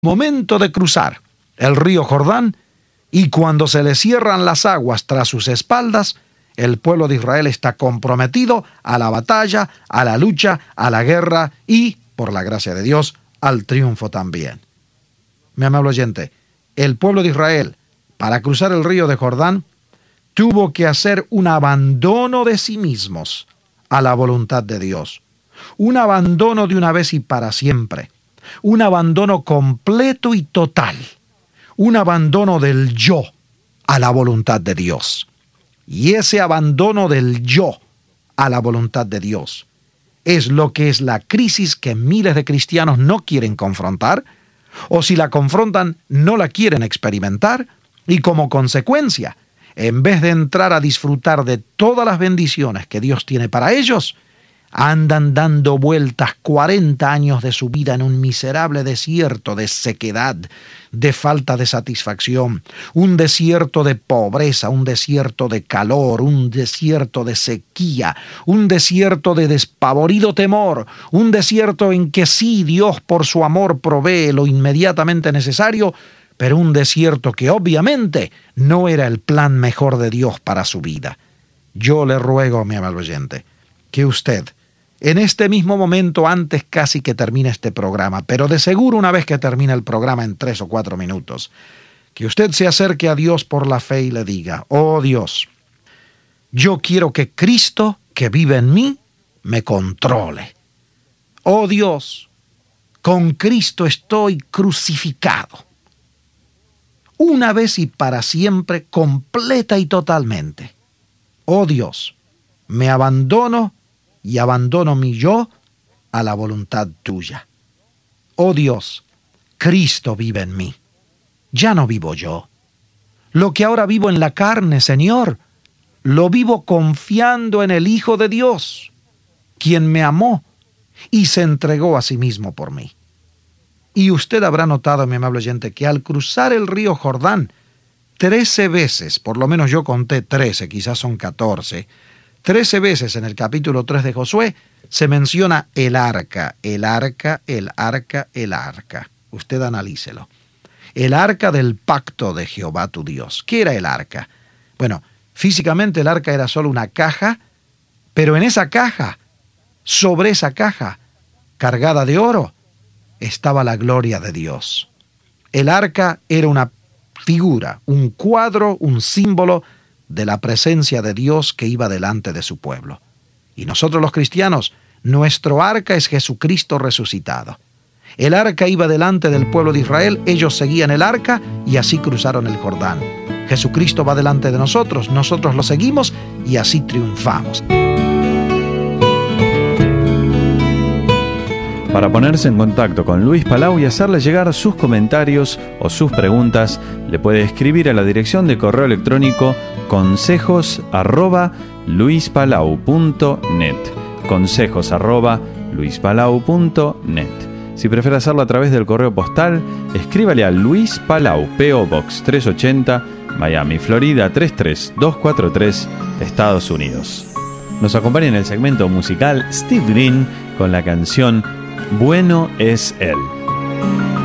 momento de cruzar el río Jordán, y cuando se le cierran las aguas tras sus espaldas, el pueblo de Israel está comprometido a la batalla, a la lucha, a la guerra y, por la gracia de Dios, al triunfo también. Mi amable oyente, el pueblo de Israel, para cruzar el río de Jordán, tuvo que hacer un abandono de sí mismos a la voluntad de Dios. Un abandono de una vez y para siempre. Un abandono completo y total. Un abandono del yo a la voluntad de Dios. Y ese abandono del yo a la voluntad de Dios es lo que es la crisis que miles de cristianos no quieren confrontar, o si la confrontan, no la quieren experimentar, y como consecuencia, en vez de entrar a disfrutar de todas las bendiciones que Dios tiene para ellos, andan dando vueltas 40 años de su vida en un miserable desierto de sequedad, de falta de satisfacción, un desierto de pobreza, un desierto de calor, un desierto de sequía, un desierto de despavorido temor, un desierto en que sí Dios por su amor provee lo inmediatamente necesario, pero un desierto que obviamente no era el plan mejor de Dios para su vida. Yo le ruego, mi amable oyente, que usted, en este mismo momento, antes casi que termine este programa, pero de seguro una vez que termine el programa en 3 o 4 minutos, que usted se acerque a Dios por la fe y le diga: oh Dios, yo quiero que Cristo, que vive en mí, me controle. Oh Dios, con Cristo estoy crucificado. Una vez y para siempre, completa y totalmente. Oh Dios, me abandono y abandono mi yo a la voluntad tuya. Oh Dios, Cristo vive en mí. Ya no vivo yo. Lo que ahora vivo en la carne, Señor, lo vivo confiando en el Hijo de Dios, quien me amó y se entregó a sí mismo por mí. Y usted habrá notado, mi amable oyente, que al cruzar el río Jordán, 13 veces, por lo menos yo conté 13, quizás son 14, 13 veces en el capítulo 3 de Josué se menciona el arca, el arca, el arca, el arca. Usted analícelo. El arca del pacto de Jehová tu Dios. ¿Qué era el arca? Bueno, físicamente el arca era solo una caja, pero en esa caja, sobre esa caja, cargada de oro, estaba la gloria de Dios. El arca era una figura, un cuadro, un símbolo de la presencia de Dios que iba delante de su pueblo. Y nosotros los cristianos, nuestro arca es Jesucristo resucitado. El arca iba delante del pueblo de Israel, ellos seguían el arca y así cruzaron el Jordán. Jesucristo va delante de nosotros, nosotros lo seguimos y así triunfamos. Para ponerse en contacto con Luis Palau y hacerle llegar sus comentarios o sus preguntas, le puede escribir a la dirección de correo electrónico consejos@luispalau.net. consejos@luispalau.net. Si prefiere hacerlo a través del correo postal, escríbale a Luis Palau, P.O. Box 380, Miami, Florida 33243, Estados Unidos. Nos acompaña en el segmento musical Steve Green con la canción Bueno es Él.